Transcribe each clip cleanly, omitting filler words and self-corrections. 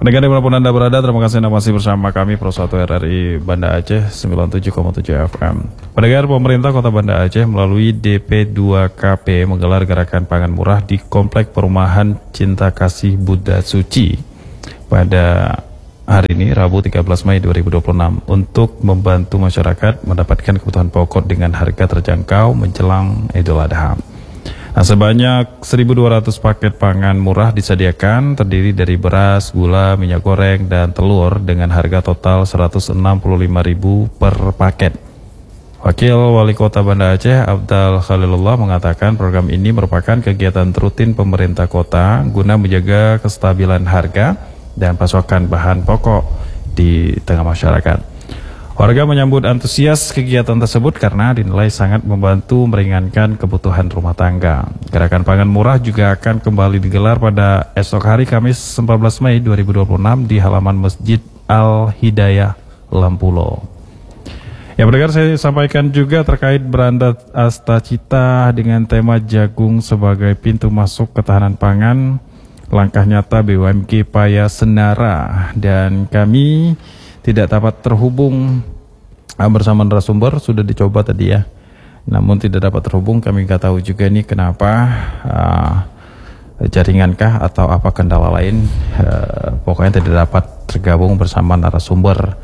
Pendengar dimanapun Anda berada, terima kasih Anda masih bersama kami Pro 1 RRI Banda Aceh 97,7 FM. Pendengar, pemerintah Kota Banda Aceh melalui DP2KP menggelar gerakan pangan murah di Komplek Perumahan Cinta Kasih Buddha Suci pada hari ini, Rabu 13 Mei 2026, untuk membantu masyarakat mendapatkan kebutuhan pokok dengan harga terjangkau menjelang Idul Adha. Nah, sebanyak 1.200 paket pangan murah disediakan, terdiri dari beras, gula, minyak goreng, dan telur dengan harga total Rp165.000 per paket. Wakil Wali Kota Banda Aceh, Abdal Khalilullah, mengatakan program ini merupakan kegiatan rutin pemerintah kota guna menjaga kestabilan harga dan pasokan bahan pokok di tengah masyarakat. Warga menyambut antusias kegiatan tersebut karena dinilai sangat membantu meringankan kebutuhan rumah tangga. Gerakan pangan murah juga akan kembali digelar pada esok hari Kamis 14 Mei 2026 di halaman Masjid Al-Hidayah Lampulo. Ya, pendengar, saya sampaikan juga terkait beranda Astacita dengan tema jagung sebagai pintu masuk ketahanan pangan, langkah nyata BUMG Paya Senara, dan kami tidak dapat terhubung bersama narasumber, sudah dicoba tadi ya, namun tidak dapat terhubung. Kami nggak tahu juga nih kenapa, jaringankah atau apa kendala lain, pokoknya tidak dapat tergabung bersama narasumber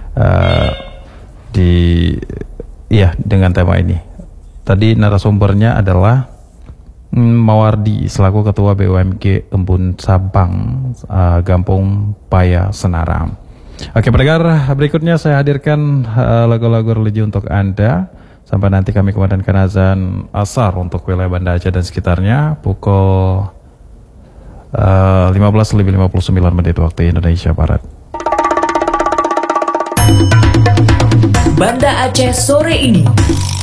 dengan tema ini. Tadi narasumbernya adalah Mawardi selaku Ketua BUMG Embun Sabang, Gampung Paya Senara. Oke, pendengar, berikutnya saya hadirkan lagu-lagu religi untuk Anda sampai nanti kami kumandangkan azan asar untuk wilayah Banda Aceh dan sekitarnya pukul 15:59 waktu Indonesia Barat. Banda Aceh sore ini.